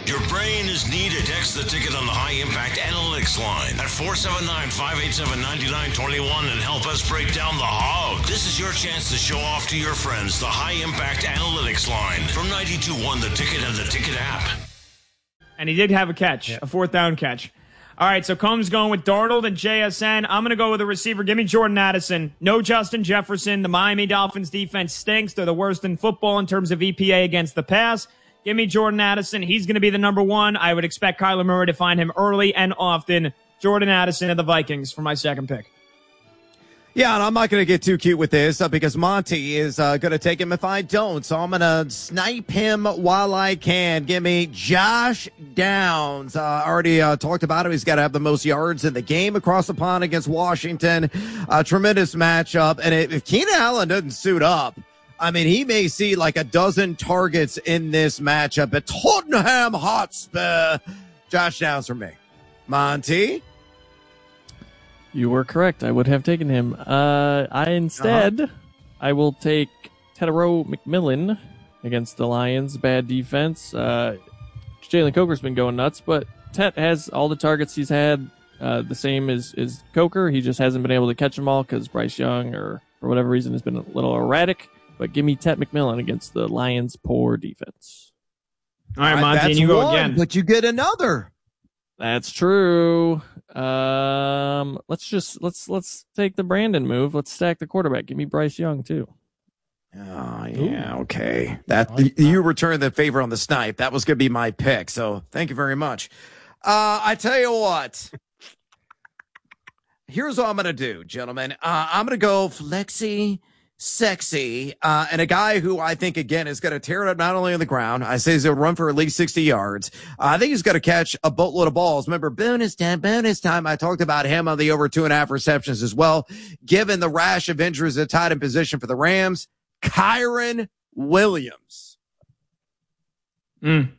Your brain is needed. Text the ticket on the High Impact Analytics line at 479-587-9921 and help us break down the hog. This is your chance to show off to your friends the High Impact Analytics line from 92.1 The Ticket and the Ticket app. And he did have a catch, a fourth down catch. All right, so Combs going with Darnold and JSN. I'm going to go with a receiver. Give me Jordan Addison. No Justin Jefferson. The Miami Dolphins defense stinks. They're the worst in football in terms of EPA against the pass. Give me Jordan Addison. He's going to be the number one. I would expect Kyler Murray to find him early and often. Jordan Addison of the Vikings for my second pick. Yeah, and I'm not going to get too cute with this because Monty is going to take him if I don't. So I'm going to snipe him while I can. Give me Josh Downs. Already talked about him. He's got to have the most yards in the game across the pond against Washington. Tremendous matchup. And if Keenan Allen doesn't suit up, I mean, he may see like a dozen targets in this matchup at Tottenham Hotspur. Josh Downs for me. Monty? You were correct. I would have taken him. I will take Tedero McMillan against the Lions. Bad defense. Jalen Coker's been going nuts, but Tet has all the targets he's had, the same as Coker. He just hasn't been able to catch them all because Bryce Young, or for whatever reason, has been a little erratic. But give me Tet McMillan against the Lions' poor defense. All right, Monty, and you go again. But you get another. That's true. Let's take the Brandon move. Let's stack the quarterback. Give me Bryce Young too. Oh, yeah, okay. You return the favor on the snipe. That was going to be my pick, so thank you very much. I tell you what. Here's what I'm going to do, gentlemen. I'm going to go flexi sexy, and a guy who I think, again, is going to tear it up not only on the ground. I say he's going to run for at least 60 yards. I think he's going to catch a boatload of balls. Remember, bonus time. I talked about him on the over 2.5 receptions as well. Given the rash of injuries at tight end position for the Rams, Kyren Williams. Okay.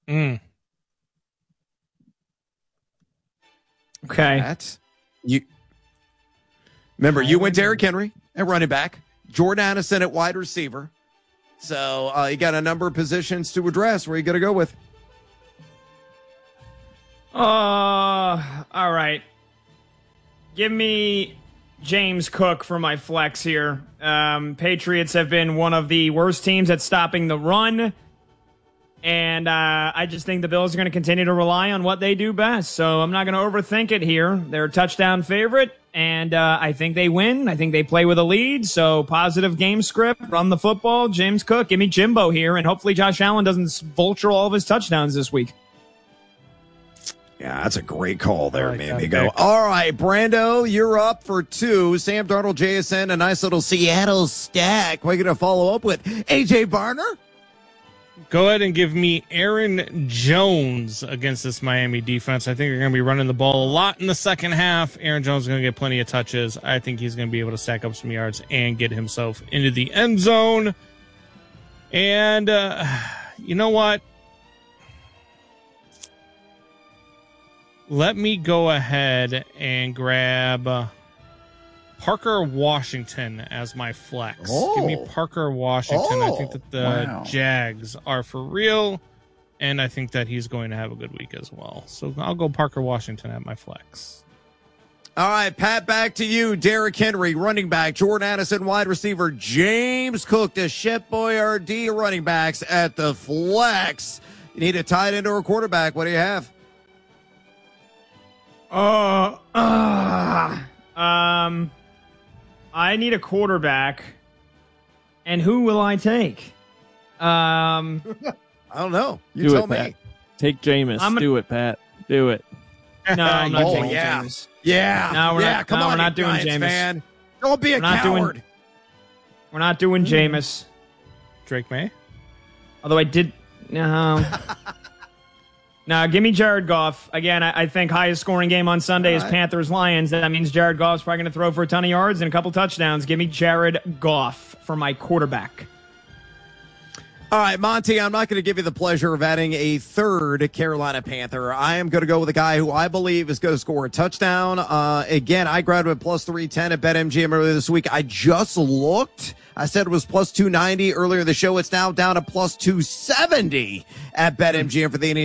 Remember, you went Derrick Henry at running back. Jordan Addison at wide receiver. So you got a number of positions to address. Where are you going to go with? All right. Give me James Cook for my flex here. Patriots have been one of the worst teams at stopping the run. And I just think the Bills are going to continue to rely on what they do best. So I'm not going to overthink it here. They're a touchdown favorite, and I think they win. I think they play with a lead. So positive game script, run the football. James Cook, give me Jimbo here, and hopefully Josh Allen doesn't vulture all of his touchdowns this week. Yeah, that's a great call there, amigo. All right, Brando, you're up for 2. Sam Darnold, JSN, a nice little Seattle stack. We're going to follow up with A.J. Barner. Go ahead and give me Aaron Jones against this Miami defense. I think they're going to be running the ball a lot in the second half. Aaron Jones is going to get plenty of touches. I think he's going to be able to stack up some yards and get himself into the end zone. And you know what? Let me go ahead and grab Parker Washington as my flex. Give me Parker Washington. I think that the Jags are for real, and I think that he's going to have a good week as well. So I'll go Parker Washington at my flex. All right, Pat, back to you. Derrick Henry, running back. Jordan Addison, wide receiver. James Cook, the Shep Boyardee running backs at the flex. You need a tight end or a quarterback. What do you have? I need a quarterback, and who will I take? I don't know. You tell me. Pat. Take Jameis. Do it, Pat. Do it. No, I'm not taking Jameis. Yeah. No, we're not doing Jameis. Fan. Don't be a coward. We're not doing Jameis. Drake May? Although I did... No. Now, give me Jared Goff. Again, I think highest scoring game on Sunday is Panthers-Lions. That means Jared Goff's probably going to throw for a ton of yards and a couple touchdowns. Give me Jared Goff for my quarterback. All right, Monty, I'm not going to give you the pleasure of adding a third Carolina Panther. I am going to go with a guy who I believe is going to score a touchdown. Again, I grabbed him at plus 310 at BetMGM earlier this week. I just looked. I said it was plus 290 earlier in the show. It's now down to plus 270 at BetMGM for the